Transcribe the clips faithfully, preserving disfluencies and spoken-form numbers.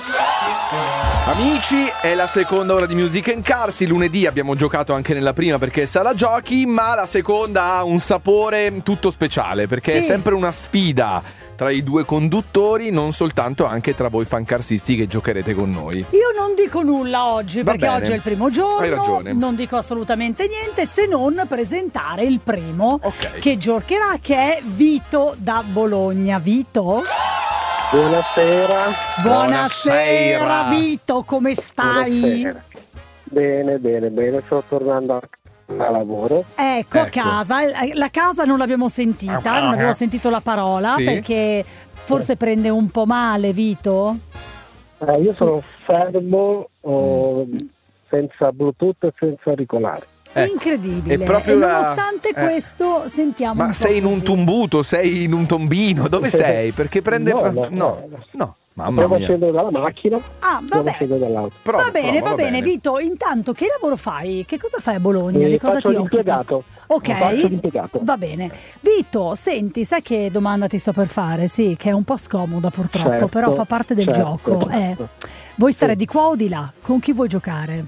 Amici, è la seconda ora di Music and Cars. Il lunedì abbiamo giocato anche nella prima perché è sala giochi, ma la seconda ha un sapore tutto speciale perché sì. È sempre una sfida tra i due conduttori, non soltanto anche tra voi fancarsisti che giocherete con noi. Io non dico nulla oggi Va perché bene. oggi è il primo giorno. Hai ragione. Non dico assolutamente niente se non presentare il primo Ok. che giocherà, che è Vito da Bologna. Vito? Buonasera. Buonasera, Buonasera. Vito, come stai? Buonasera. Bene, bene, bene, sto tornando a a lavoro. Ecco, a Ecco. casa. La casa non l'abbiamo sentita, non abbiamo sentito la parola Sì. perché forse prende un po' male, Vito. Eh, io sono fermo, oh, senza Bluetooth e senza auricolari. Ecco. Incredibile. È proprio e la- nonostante eh. questo sentiamo Ma un po' sei in un così. tumbuto, sei in un tombino, dove sei? Perché prende... No, no, no, no, no. no. Mamma Provo a mia. scendere dalla macchina, Ah, provo a vabbè. scendere dall'auto. Prova, va bene, prova, va bene, Vito. Intanto che lavoro fai? Che cosa fai a Bologna? Eh, Di cosa faccio ti occupi? l'impiegato. Ok, Faccio l'impiegato. va bene. Vito, senti, sai che domanda ti sto per fare? Sì, che è un po' scomoda purtroppo, Certo, però fa parte del certo, gioco. Eh, certo. vuoi stare Sì. di qua o di là? Con chi vuoi giocare?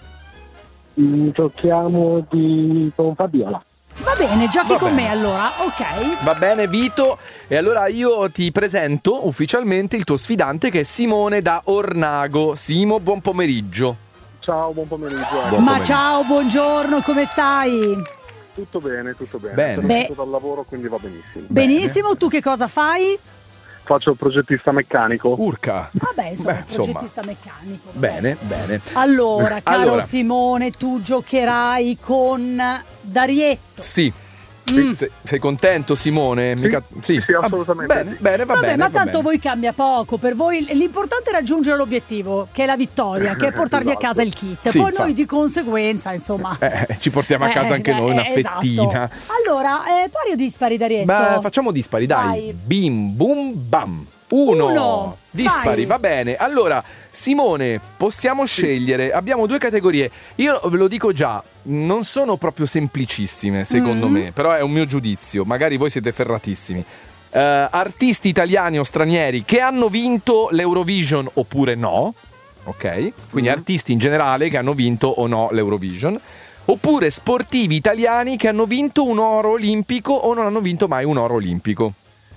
Mm, Giochiamo di con Fabiola. Va bene, giochi Va con bene. me allora, ok? Va bene Vito, e allora io ti presento ufficialmente il tuo sfidante che è Simone da Ornago. Simo, buon pomeriggio. Ciao, buon pomeriggio. Buon Ma pomeriggio. ciao, buongiorno, come stai? Tutto bene, tutto bene. Bene. Sono Beh. uscito dal lavoro, quindi va benissimo. Bene. Benissimo, tu che cosa fai? Faccio il progettista meccanico. Urca. Vabbè, insomma, Beh, insomma. progettista meccanico. vabbè, Bene, insomma. bene. Allora, caro Allora. Simone, tu giocherai con Darietto. Sì. Mm. Sei, sei contento Simone? Mica... sì, Ah, assolutamente Bene, sì. bene, va Vabbè, bene. ma va tanto bene. voi cambia poco. Per voi l'importante è raggiungere l'obiettivo, che è la vittoria, che è portarvi a Esatto. casa il kit. Sì, Poi infatti. noi di conseguenza, insomma. Eh, ci portiamo a casa Eh, anche eh, noi una eh, fettina. esatto. Allora, eh, pari o dispari, Darietto? Ma facciamo dispari, dai. Vai. Bim, bum, bam. Uno. Uno. Dispari, Vai. va bene. Allora, Simone, possiamo scegliere. Abbiamo due categorie. Io ve lo dico già, non sono proprio semplicissime, secondo Mm. me. Però è un mio giudizio. Magari voi siete ferratissimi. Eh, artisti italiani o stranieri che hanno vinto l'Eurovision oppure no. Ok? Quindi Mm. artisti in generale che hanno vinto o no l'Eurovision. Oppure sportivi italiani che hanno vinto un oro olimpico o non hanno vinto mai un oro olimpico.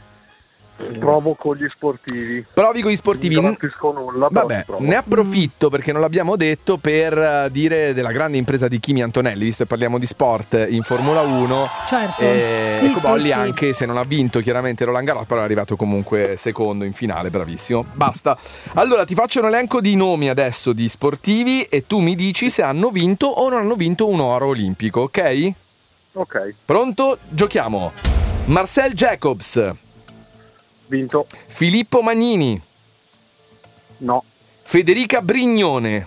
Provo con gli sportivi. Provi con gli sportivi. Non garantisco nulla, però Vabbè, ci provo. ne approfitto perché non l'abbiamo detto per eh, dire della grande impresa di Kimi Antonelli, visto che parliamo di sport in Formula uno. Certo. E Sì, Cobolli sì, sì. anche se non ha vinto chiaramente Roland Garros, però è arrivato comunque secondo in finale, bravissimo. Basta. Allora ti faccio un elenco di nomi adesso di sportivi e tu mi dici se hanno vinto o non hanno vinto un oro olimpico, ok? Ok, Pronto? Giochiamo. Marcel Jacobs, vinto. Filippo Magnini, No. Federica Brignone.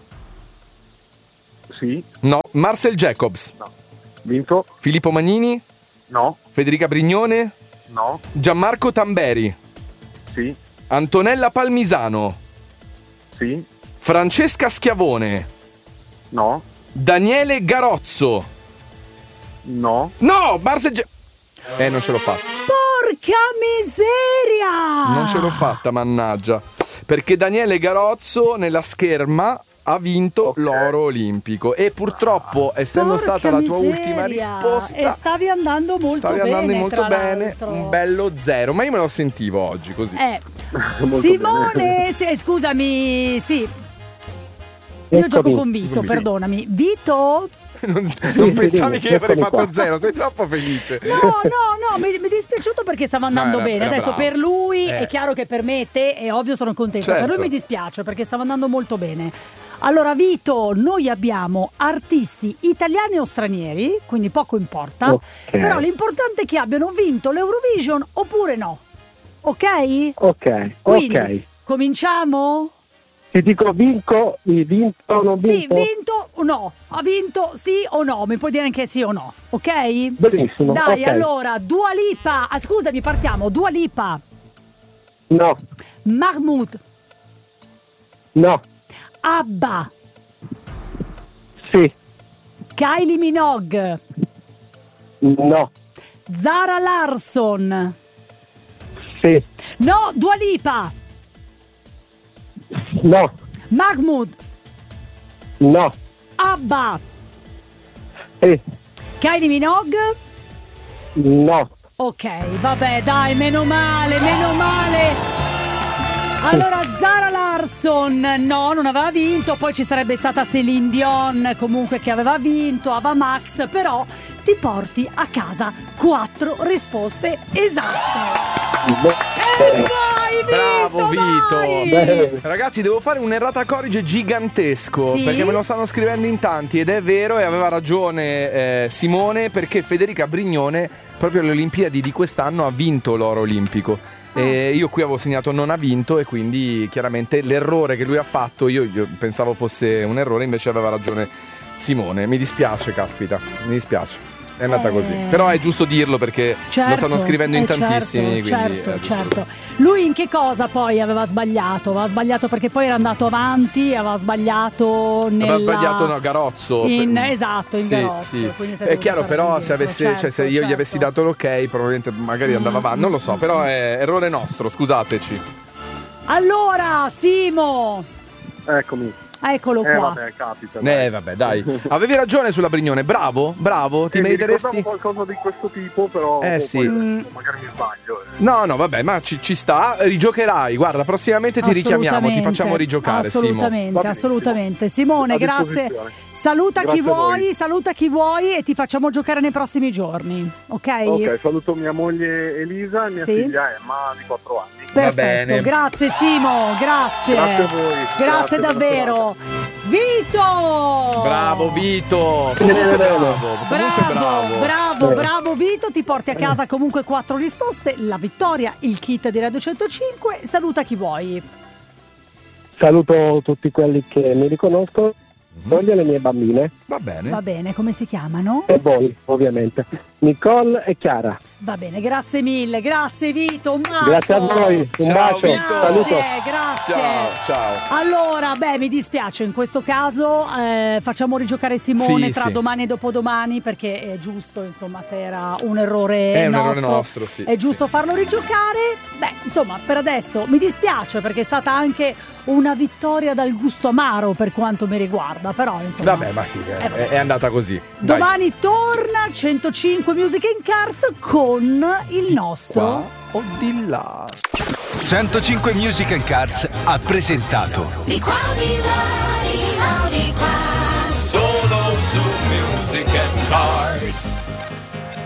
Sì. No, Marcel Jacobs, Vinto. Filippo Magnini, No. Federica Brignone, No. Gianmarco Tamberi, Sì. Antonella Palmisano, Sì. Francesca Schiavone, No. Daniele Garozzo. No. No, Marcel Ja- Eh, non ce l'ho fatta. Porca miseria! Non ce l'ho fatta, mannaggia. Perché Daniele Garozzo nella scherma ha vinto Ok. l'oro olimpico e purtroppo, essendo Porca stata la tua miseria. ultima risposta, E stavi andando molto stavi bene, andando molto tra bene, l'altro. un bello zero. Ma io me lo sentivo oggi così. Eh, Molto Simone, bene. sì, scusami, sì. Io Eccomi. gioco con Vito, Eccomi. perdonami. Vito? Non, Sì, non sì, pensavi sì, che avrei eccomi fatto qua. zero, sei troppo felice. No, no, no, mi, mi è dispiaciuto perché stava andando No, era- bene. era Adesso bravo. per lui Eh. è chiaro che per me, te, è ovvio, sono contenta. Certo. Per lui mi dispiace perché stava andando molto bene. Allora, Vito, noi abbiamo artisti italiani o stranieri, quindi poco importa. Ok. Però l'importante è che abbiano vinto l'Eurovision oppure no. Ok? Ok. Quindi, Ok. cominciamo? Ti dico vinco, vinto o non Sì, vinto? vinto o no? Ha vinto sì o no? Mi puoi dire anche sì o no, ok? Benissimo. Dai, ok. allora, Dua Lipa. Ah, scusami, partiamo. Dua Lipa. No. Mahmood. No. Abba. Sì. Kylie Minogue. No. Zara Larsson. Sì. No, Dua Lipa. No. Mahmood. No. Abba. Sì. Kylie Minogue. No. Ok, vabbè, dai, meno male, meno male. Allora, Zara Larsson, no, non aveva vinto. Poi ci sarebbe stata Céline Dion, comunque, che aveva vinto, Ava Max. Però ti porti a casa quattro risposte esatte. E vai, Bravo Vito, vai! Ragazzi, devo fare un errata corrige gigantesco, Sì? perché me lo stanno scrivendo in tanti. Ed è vero, e aveva ragione eh, Simone, perché Federica Brignone proprio alle Olimpiadi di quest'anno ha vinto l'oro olimpico. E io qui avevo segnato non ha vinto, e quindi chiaramente l'errore che lui ha fatto, io, io pensavo fosse un errore, invece aveva ragione Simone. Mi dispiace, caspita, mi dispiace. È andata Eh. così. Però è giusto dirlo, perché Certo, lo stanno scrivendo in eh, tantissimi. certo, quindi certo, è giusto certo. Lui in che cosa poi aveva sbagliato? Aveva sbagliato perché poi era andato avanti, aveva sbagliato nella... Aveva sbagliato no, Garozzo in, per- esatto, in sì, Garozzo, sì. quindi sei È dovuto chiaro, fare però indietro, se, avesse, certo, cioè, se io certo. gli avessi dato l'ok, probabilmente magari andava avanti. Non lo so, però è errore nostro, scusateci. Allora, Simo, Eccomi. eccolo Eh qua. vabbè, capita. Eh vabbè, dai. Avevi ragione sulla Brignone, bravo, bravo, ti Eh, mi meriteresti. ricordavo qualcosa di questo tipo, però Eh, oh, sì. poi, Mm. magari mi sbaglio. eh. No, no, vabbè, ma ci, ci sta, rigiocherai. Guarda, prossimamente ti richiamiamo, ti Assolutamente, facciamo rigiocare, Simo. Assolutamente, Va benissimo. assolutamente. Simone, A grazie. disposizione. Saluta chi Grazie a voi. vuoi, saluta chi vuoi e ti facciamo giocare nei prossimi giorni, ok? Ok, saluto mia moglie Elisa e mia Sì. figlia Emma di quattro anni. Perfetto, bene. grazie Simo, grazie. Grazie a voi. Grazie, Grazie, buona davvero. Vito! Bravo Vito. Bene, Comunque bene. bravo. Comunque Bravo, bravo. bravo, Eh. bravo Vito, ti porti a casa comunque quattro risposte, la vittoria, il kit di Radio centocinque, saluta chi vuoi. Saluto tutti quelli che mi riconoscono, moglie e le mie bambine Va bene. Va bene, come si chiamano? e voi, ovviamente. Nicole e Chiara. Va bene, grazie mille, grazie Vito, un bacio. Grazie a voi, un Ciao, bacio. Vito. Saluto. Grazie, grazie. Ciao, ciao. Allora, beh, mi dispiace, in questo caso eh, facciamo rigiocare Simone Sì, tra sì. domani e dopodomani, perché è giusto, insomma, se era un errore È un nostro, errore nostro, sì. è giusto sì. farlo rigiocare. Beh, insomma, per adesso mi dispiace, perché è stata anche una vittoria dal gusto amaro per quanto mi riguarda, però insomma... Vabbè, ma sì, è, Eh, vabbè. è andata così. Dai. Domani torna centocinque Music in Cars con il nostro... Qua o di là. centocinque Music and Cars ha presentato Di qua, di là, di là, di qua. Solo su Music and Cars.